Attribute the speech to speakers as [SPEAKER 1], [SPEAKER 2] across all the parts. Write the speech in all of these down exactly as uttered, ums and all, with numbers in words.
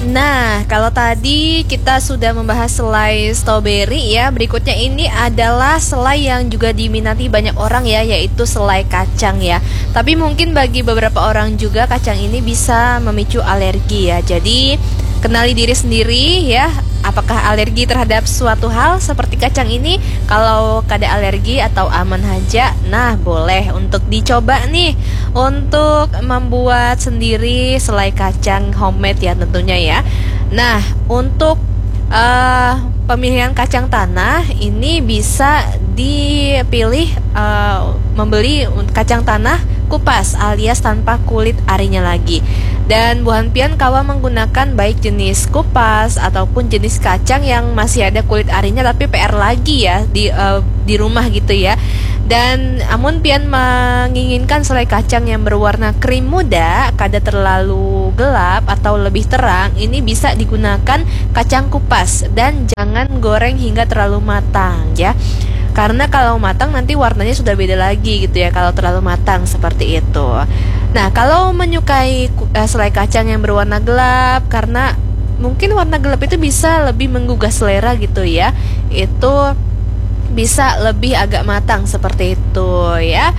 [SPEAKER 1] Nah, kalau tadi kita sudah membahas selai strawberry ya, berikutnya ini adalah selai yang juga diminati banyak orang ya, yaitu selai kacang ya. Tapi mungkin bagi beberapa orang juga kacang ini bisa memicu alergi ya. Jadi kenali diri sendiri ya, apakah alergi terhadap suatu hal seperti kacang ini. Kalau kada alergi atau aman aja, nah boleh untuk dicoba nih untuk membuat sendiri selai kacang homemade ya tentunya ya. Nah, untuk uh, pemilihan kacang tanah ini bisa dipilih uh, membeli kacang tanah kupas alias tanpa kulit arinya lagi. Dan Bu Hanpian kawa menggunakan baik jenis kupas ataupun jenis kacang yang masih ada kulit arinya tapi P R lagi ya di uh, di rumah gitu ya. Dan amun pian menginginkan selai kacang yang berwarna krim muda, kada terlalu gelap atau lebih terang, ini bisa digunakan kacang kupas dan jangan goreng hingga terlalu matang ya. Karena kalau matang nanti warnanya sudah beda lagi gitu ya kalau terlalu matang seperti itu. Nah, kalau menyukai uh, selai kacang yang berwarna gelap, karena mungkin warna gelap itu bisa lebih menggugah selera gitu ya, itu bisa lebih agak matang seperti itu ya.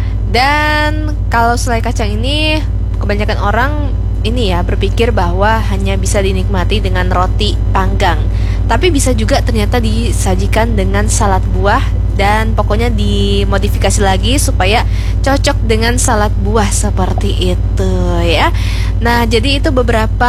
[SPEAKER 1] Dan kalau selai kacang ini kebanyakan orang ini ya berpikir bahwa hanya bisa dinikmati dengan roti panggang, tapi bisa juga ternyata disajikan dengan salad buah dan pokoknya dimodifikasi lagi supaya cocok dengan salad buah seperti itu ya. Nah, jadi itu beberapa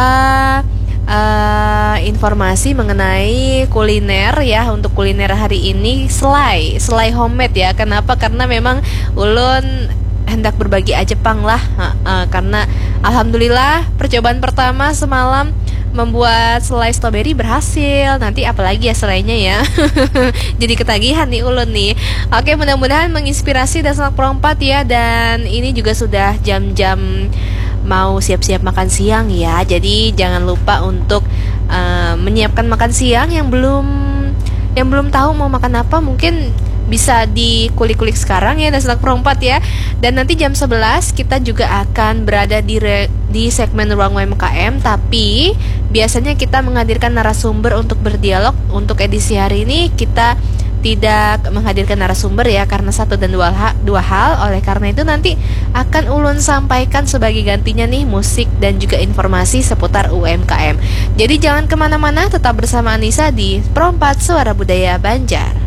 [SPEAKER 1] uh, informasi mengenai kuliner ya untuk kuliner hari ini, selai selai homemade ya. Kenapa? Karena memang ulun hendak berbagi aja pang lah uh, uh, karena alhamdulillah percobaan pertama semalam membuat selai strawberry berhasil. Nanti apalagi ya selainya ya. Jadi ketagihan nih ulun nih. Oke, mudah-mudahan menginspirasi dan senak perompat ya. Dan ini juga sudah jam-jam mau siap-siap makan siang ya. Jadi jangan lupa untuk uh, menyiapkan makan siang. Yang belum yang belum tahu mau makan apa, mungkin bisa dikulik-kulik sekarang ya dan senak perompat ya. Dan nanti jam sebelas kita juga akan berada di re, di segmen Ruang U M K M, tapi biasanya kita menghadirkan narasumber untuk berdialog. Untuk edisi hari ini kita tidak menghadirkan narasumber ya karena satu dan dua, ha, dua hal. Oleh karena itu nanti akan ulun sampaikan sebagai gantinya nih musik dan juga informasi seputar U M K M. Jadi jangan kemana-mana, tetap bersama Anissa di Perompat Suara Budaya Banjar.